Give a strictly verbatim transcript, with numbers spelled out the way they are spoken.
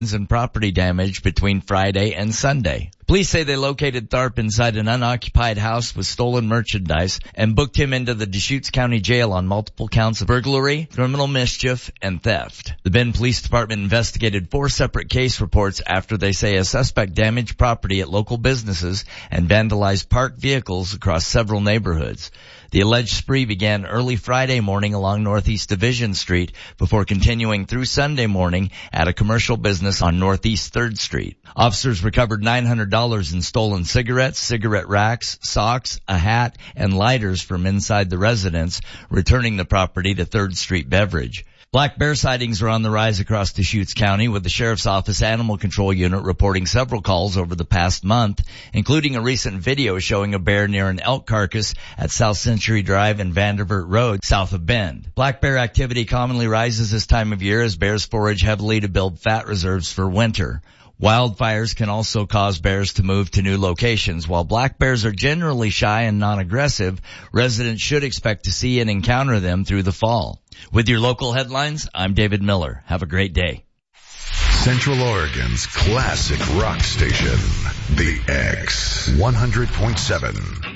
and property damage between Friday and Sunday. Police say they located Tharp inside an unoccupied house with stolen merchandise and booked him into the Deschutes County Jail on multiple counts of burglary, criminal mischief, and theft. The Bend Police Department investigated four separate case reports after they say a suspect damaged property at local businesses and vandalized parked vehicles across several neighborhoods. The alleged spree began early Friday morning along Northeast Division Street before continuing through Sunday morning at a commercial business on Northeast third Street. Officers recovered nine hundred dollars in stolen cigarettes, cigarette racks, socks, a hat, and lighters from inside the residence, returning the property to third Street Beverage. Black bear sightings are on the rise across Deschutes County, with the Sheriff's Office Animal Control Unit reporting several calls over the past month, including a recent video showing a bear near an elk carcass at South Century Drive and Vanderbilt Road, south of Bend. Black bear activity commonly rises this time of year as bears forage heavily to build fat reserves for winter. Wildfires can also cause bears to move to new locations. While black bears are generally shy and non-aggressive, residents should expect to see and encounter them through the fall. With your local headlines, I'm David Miller. Have a great day. Central Oregon's classic rock station, The X one hundred point seven.